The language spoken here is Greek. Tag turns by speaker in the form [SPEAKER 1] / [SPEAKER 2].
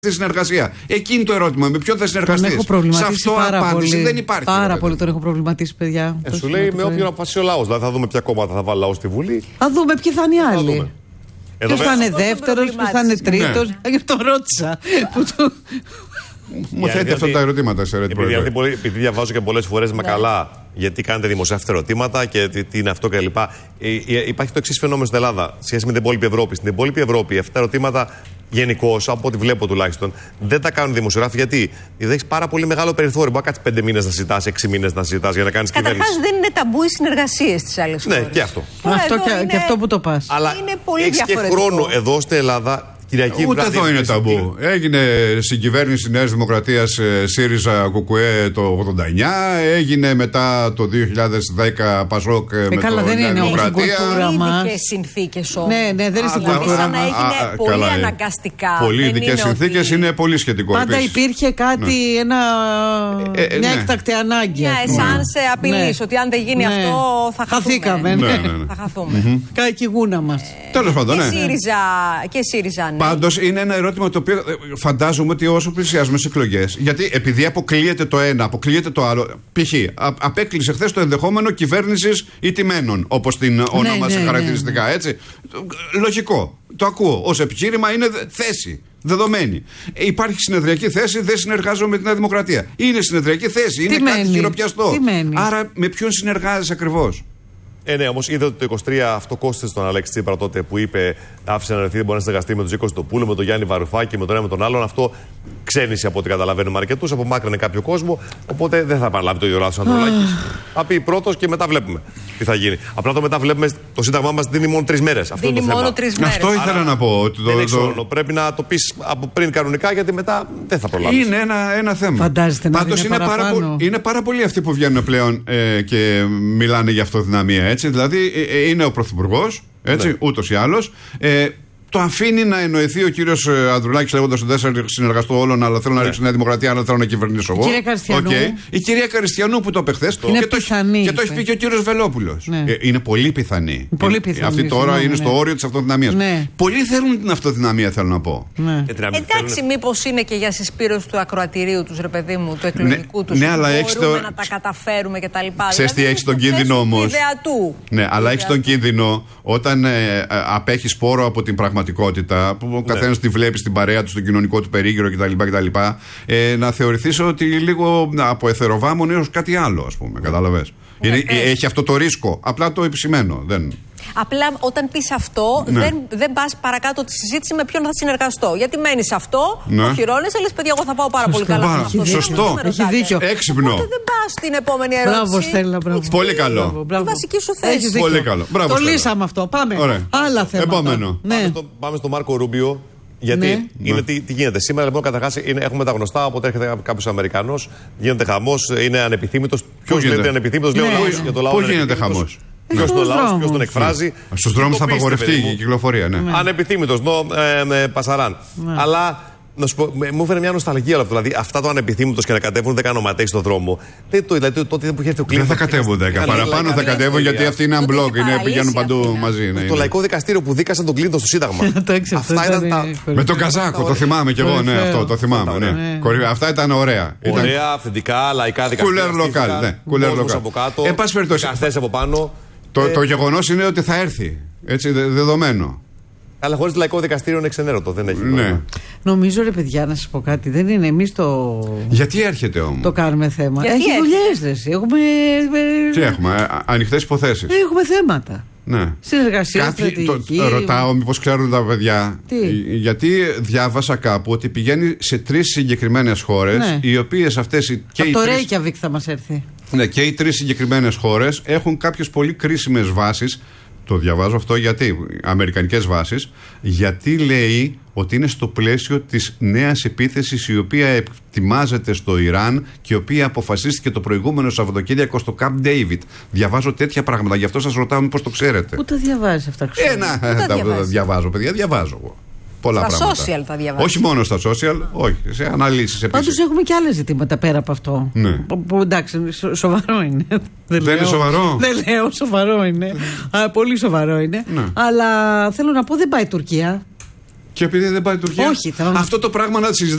[SPEAKER 1] Στη συνεργασία. Εκεί είναι το ερώτημα. Με ποιον θα συνεργαστείς? Σε αυτό απάντηση δεν υπάρχει.
[SPEAKER 2] Πάρα πολύ τον έχω προβληματίσει, παιδιά.
[SPEAKER 3] Σου λέει με όποιον αποφασίσει ο λαός. Δηλαδή θα δούμε ποια κόμματα θα βάλει λαό στη Βουλή.
[SPEAKER 2] Θα δούμε ποιοι θα είναι οι άλλοι. Ποιος θα είναι δεύτερος, ποιος θα είναι τρίτος. Γιατί τον ρώτησα.
[SPEAKER 1] Μου θέτει αυτά τα ερωτήματα.
[SPEAKER 3] Επειδή διαβάζω και πολλές φορές με καλά γιατί κάνετε δημοσιεύματα ερωτήματα και τι είναι αυτό κλπ. Υπάρχει το εξής φαινόμενο στην Ελλάδα σχέση με την υπόλοιπη Ευρώπη. Στην υπόλοιπη Ευρώπη αυτά τα ερωτήματα γενικώς, από ό,τι βλέπω τουλάχιστον, δεν τα κάνουν δημοσιογράφοι. Γιατί έχει πάρα πολύ μεγάλο περιθώριο. Μπορεί να κάτσει 5 μήνες να συζητάς, 6 μήνες να συζητάς για να κάνεις κυβέρνηση.
[SPEAKER 4] Καταρχάς δεν είναι ταμπού οι συνεργασίες στις άλλες χώρες.
[SPEAKER 3] Ναι, και αυτό.
[SPEAKER 2] Και αυτό που το πας.
[SPEAKER 3] Αλλά έχεις και χρόνο εδώ στην Ελλάδα.
[SPEAKER 1] Ούτε εδώ είναι ταμπού. Έγινε συγκυβέρνηση Νέας Δημοκρατίας ΣΥΡΙΖΑ ΚΚΕ το 89, έγινε μετά το 2010 ΠΑΣΟΚ με το
[SPEAKER 2] καλά, δεν
[SPEAKER 1] Νέα
[SPEAKER 2] είναι
[SPEAKER 1] Δημοκρατία.
[SPEAKER 4] Πολιτικές συνθήκες όμως.
[SPEAKER 2] Ναι, δεν είναι στην κουλτούρα μας.
[SPEAKER 4] Έγινε πολύ αναγκαστικά.
[SPEAKER 1] Πολύ ειδικές συνθήκες είναι πολύ σχετικό.
[SPEAKER 2] Πάντα υπήρχε κάτι, μια έκτακτη ανάγκη.
[SPEAKER 4] Μια εσάνσε απειλής ότι αν δεν γίνει αυτό θα
[SPEAKER 2] χαθήκαμε.
[SPEAKER 4] Θα χαθούμε.
[SPEAKER 2] Κάει γούνα μας.
[SPEAKER 1] Τέλος πάντων, ναι.
[SPEAKER 4] Και ΣΥΡΙΖΑ.
[SPEAKER 1] Πάντως είναι ένα ερώτημα το οποίο φαντάζομαι ότι όσο πλησιάζουμε στις εκλογές, γιατί επειδή αποκλείεται το ένα, αποκλείεται το άλλο. Π.χ. απέκλεισε χθες το ενδεχόμενο κυβέρνησης ηττημένων, όπως την ονόμασε χαρακτηριστικά, έτσι. Λογικό. Το ακούω. Ως επιχείρημα είναι θέση. Δεδομένη. Υπάρχει συνεδριακή θέση, δεν συνεργάζομαι με τη Νέα Δημοκρατία. Είναι συνεδριακή θέση, είναι κάτι χειροπιαστό. Άρα με ποιον συνεργάζεσαι ακριβώς?
[SPEAKER 3] Ναι, όμως είδατε ότι το 23 αυτό κόστησε τον Αλέξη Τσίπρα τότε που είπε άφησε να ρεθεί, δεν μπορεί να συνεργαστεί με τον Ζήκο Στοπούλου, με τον Γιάννη Βαρουφάκη, με τον ένα με τον άλλον. Αυτό ξένησε από ό,τι καταλαβαίνουμε αρκετούς, απομάκρυνε κάποιο κόσμο. Οπότε δεν θα επαναλάβει το ίδιο λάθος ο Ανδρουλάκης. Θα πει πρώτος και μετά βλέπουμε τι θα γίνει. Απλά το μετά βλέπουμε το Σύνταγμά μας δίνει μόνο 3 μέρες. Αυτό
[SPEAKER 4] δίνει μόνο 3 μέρες.
[SPEAKER 1] Αυτό ήθελα να πω.
[SPEAKER 3] Δεν έχει χρόνο. Πρέπει να το πεις από πριν κανονικά γιατί μετά δεν θα προλάβεις.
[SPEAKER 1] Είναι ένα θέμα.
[SPEAKER 2] Φαντάζεστε να
[SPEAKER 1] πάντως είναι πάρα πολλοί αυτοί που βγαίνουν πλέον και μιλάνε για αυτοδυναμία. Έτσι. Δηλαδή είναι ο Πρωθυπουργός, ούτως ή άλλως. Το αφήνει να εννοηθεί ο κύριος Ανδρουλάκης λέγοντας ότι δεν θα συνεργαστώ όλων, αλλά θέλω να ρίξω Νέα Δημοκρατία, αλλά θέλω να κυβερνήσω εγώ. Η κυρία Καριστιανού που το είπε χθες και το έχει πει και ο κύριος Βελόπουλος. Είναι πολύ πιθανή. Αυτή τώρα είναι στο όριο της αυτοδυναμίας. Πολλοί θέλουν την αυτοδυναμία, θέλω να πω.
[SPEAKER 4] Εντάξει, μήπως είναι και για συσπήρωση του ακροατηρίου τους, ρε παιδί μου, του εκλογικού τους.
[SPEAKER 1] Ναι, αλλά
[SPEAKER 4] μπορούμε να τα καταφέρουμε κτλ.
[SPEAKER 1] Ξέρεις τι έχει τον κίνδυνο όμως? Ναι, αλλά έχει τον κίνδυνο όταν απέχει πόρο από την πραγματικότητα, που ο καθένας τη βλέπει στην παρέα του, στον κοινωνικό του περίγυρο κτλ. Να θεωρηθείς ότι λίγο από εθεροβάμων έως κάτι άλλο, ας πούμε. Κατάλαβες. Έχει αυτό το ρίσκο. Απλά το επισημαίνω.
[SPEAKER 4] Απλά όταν πεις αυτό, δεν πας παρακάτω τη συζήτηση με ποιον θα συνεργαστώ. Γιατί μένεις αυτό, οχυρώνεσαι, λες παιδιά, εγώ θα πάω πάρα πολύ καλά με αυτό.
[SPEAKER 1] Σωστό.
[SPEAKER 2] Έχει δίκιο.
[SPEAKER 1] Έξυπνο.
[SPEAKER 4] Οπότε δεν πας στην επόμενη ερώτηση.
[SPEAKER 2] Μπράβο, Στέλλα, μπράβο.
[SPEAKER 1] Πολύ καλό.
[SPEAKER 4] Η βασική σου θέση.
[SPEAKER 1] Πολύ καλό.
[SPEAKER 2] Το λύσαμε αυτό. Πάμε. Άλλα θέματα.
[SPEAKER 1] Επόμενο.
[SPEAKER 3] Πάμε στον Μάρκο Ρούμπιο. Γιατί τι γίνεται. Σήμερα λοιπόν καταρχάς έχουμε τα γνωστά, οπότε έρχεται κάποιος Αμερικανός, γίνεται χαμός, είναι ανεπιθύμητος. Ποιος λέει ότι είναι ανεπιθύμητος, λέει ο λαός για το λαό.
[SPEAKER 1] Πού γίνεται χαμός?
[SPEAKER 3] Ποιος είναι ο λαός, ποιος τον εκφράζει.
[SPEAKER 1] Στους δρόμους θα απαγορευτεί η κυκλοφορία.
[SPEAKER 3] Ανεπιθύμητος, Πασαράν. Αλλά να σου πω, μου έφερε μια νοσταλγία όλο αυτό. Δηλαδή, αυτά το ανεπιθύμητος και να κατέβουν 10 οματέοι στον δρόμο. Δηλαδή, τότε που είχε έρθει ο Κλίντον.
[SPEAKER 1] Δεν θα κατέβουν 10. Παραπάνω θα κατέβουν γιατί αυτοί είναι unblock. Πηγαίνουν παντού μαζί.
[SPEAKER 3] Το λαϊκό δικαστήριο που δίκασαν τον Κλίντον στο Σύνταγμα.
[SPEAKER 2] Αυτά ήταν τα.
[SPEAKER 1] Με τον Καζάκο, το θυμάμαι κι εγώ. Ναι, αυτό το θυμάμαι. Αυτά ήταν ωραία.
[SPEAKER 3] Ωραία, αυθεντικά, λαϊκά δικαστήρια.
[SPEAKER 1] Κουλέρ λοκάλ.
[SPEAKER 3] Από κάτω.
[SPEAKER 1] Δικαστές
[SPEAKER 3] από πάνω.
[SPEAKER 1] Το γεγονός είναι ότι θα έρθει. Έτσι, δεδομένο.
[SPEAKER 3] Αλλά χωρίς λαϊκό δικαστήριο είναι ξενέρωτο, δεν έχει.
[SPEAKER 1] Ναι.
[SPEAKER 2] Νομίζω, ρε παιδιά, να σας πω κάτι. Δεν είναι εμείς το.
[SPEAKER 1] Γιατί έρχεται όμως?
[SPEAKER 2] Το κάνουμε θέμα. Έχει δουλειές, έχουμε.
[SPEAKER 1] Τι έχουμε, ανοιχτές υποθέσεις.
[SPEAKER 2] Έχουμε θέματα.
[SPEAKER 1] Ναι.
[SPEAKER 2] Συνεργασία, στρατηγική.
[SPEAKER 1] Ρωτάω μήπως ξέρουν τα παιδιά. Γιατί διάβασα κάπου ότι πηγαίνει σε 3 συγκεκριμένες χώρες, οι οποίες αυτές.
[SPEAKER 2] Από το Ρέικιαβικ θα μας έρθει.
[SPEAKER 1] Ναι, και οι 3 συγκεκριμένες χώρες έχουν κάποιες πολύ κρίσιμες βάσεις. Το διαβάζω αυτό γιατί, αμερικανικές βάσεις, γιατί λέει ότι είναι στο πλαίσιο της νέας επίθεσης η οποία ετοιμάζεται στο Ιράν και η οποία αποφασίστηκε το προηγούμενο Σαββατοκύριακο στο Camp David. Διαβάζω τέτοια πράγματα, γι' αυτό σας ρωτάω μήπως το ξέρετε.
[SPEAKER 2] Πού τα διαβάζεις αυτά,
[SPEAKER 1] τα διαβάζω, παιδιά, διαβάζω εγώ. Πολλά
[SPEAKER 4] στα
[SPEAKER 1] πράγματα.
[SPEAKER 4] Social τα διαβάζω.
[SPEAKER 1] Όχι μόνο στα social, όχι, σε αναλύσεις επίσης.
[SPEAKER 2] Πάντως έχουμε και άλλα ζητήματα πέρα από αυτό.
[SPEAKER 1] Ναι.
[SPEAKER 2] Που εντάξει, σοβαρό είναι.
[SPEAKER 1] Δεν είναι σοβαρό.
[SPEAKER 2] Δεν λέω, σοβαρό είναι. Πολύ σοβαρό είναι.
[SPEAKER 1] Ναι.
[SPEAKER 2] Αλλά θέλω να πω, δεν πάει η Τουρκία.
[SPEAKER 1] Και επειδή δεν πάει η Τουρκία.
[SPEAKER 2] Όχι,
[SPEAKER 1] αυτό το πράγμα να συζητάμε.